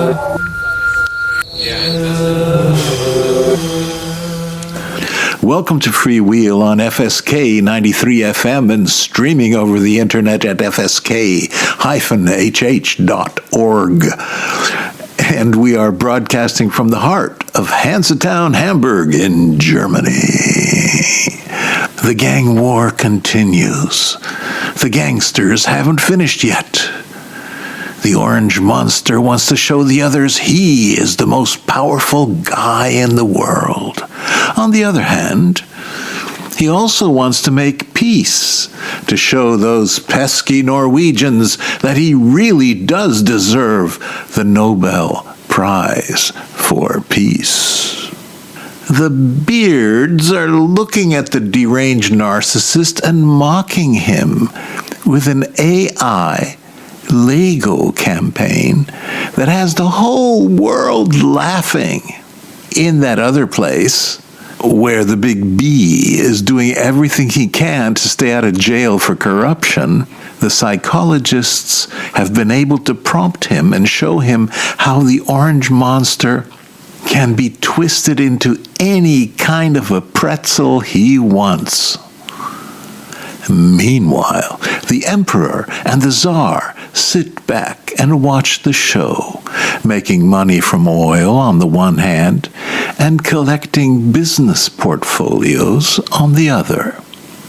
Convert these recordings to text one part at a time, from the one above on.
Welcome to Freewheel on FSK 93 FM and streaming over the internet at fsk-hh.org. And we are broadcasting from the heart of Hansetown, Hamburg in Germany. The gang war continues. The gangsters haven't finished yet. The Orange Monster wants to show the others he is the most powerful guy in the world. On the other hand, he also wants to make peace, to show those pesky Norwegians that he really does deserve the Nobel Prize for Peace. The Beards are looking at the deranged narcissist and mocking him with an AI Lego campaign that has the whole world laughing. In that other place, where the big B is doing everything he can to stay out of jail for corruption, the psychologists have been able to prompt him and show him how the Orange Monster can be twisted into any kind of a pretzel he wants. Meanwhile, the Emperor and the Tsar sit back and watch the show, making money from oil on the one hand and collecting business portfolios on the other.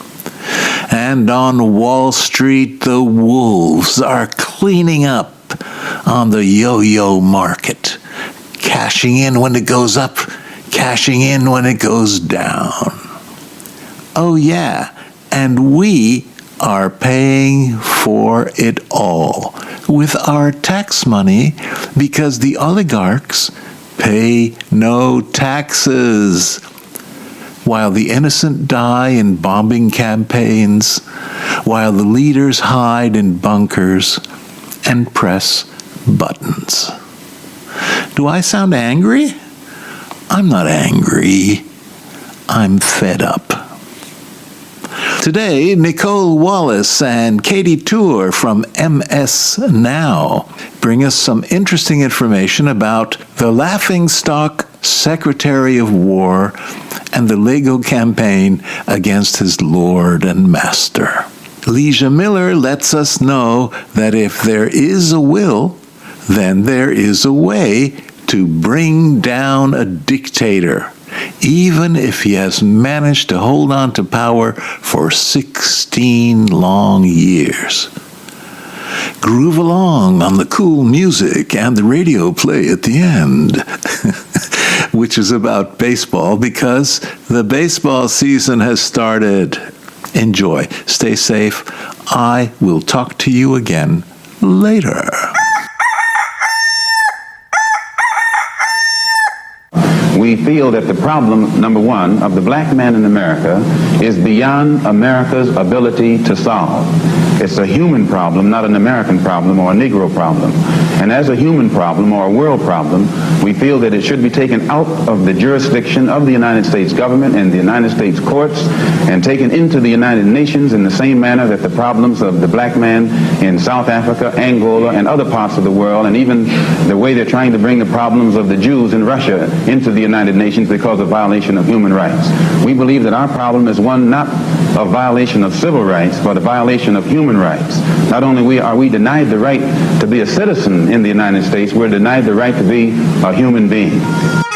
And on Wall Street, the wolves are cleaning up on the yo-yo market, cashing in when it goes up, cashing in when it goes down. Oh yeah, and we are paying for it all with our tax money because the oligarchs pay no taxes, while the innocent die in bombing campaigns, while the leaders hide in bunkers and press buttons. Do I sound angry? I'm not angry. I'm fed up. Today, Nicole Wallace and Katie Tour from MS Now bring us some interesting information about the laughingstock Secretary of War and the Lego campaign against his lord and master. Leisha Miller lets us know that if there is a will, then there is a way to bring down a dictator, even if he has managed to hold on to power for 16 long years. Groove along on the cool music and the radio play at the end, which is about baseball because the baseball season has started. Enjoy. Stay safe. I will talk to you again later. We feel that the problem, number one, of the black man in America is beyond America's ability to solve. It's a human problem, not an American problem or a Negro problem. And as a human problem or a world problem, we feel that it should be taken out of the jurisdiction of the United States government and the United States courts and taken into the United Nations in the same manner that the problems of the black man in South Africa, Angola, and other parts of the world, and even the way they're trying to bring the problems of the Jews in Russia into the United Nations because of violation of human rights. We believe that our problem is one not of violation of civil rights, but a violation of human rights. Not only are we denied the right to be a citizen in the United States, we're denied the right to be a human being.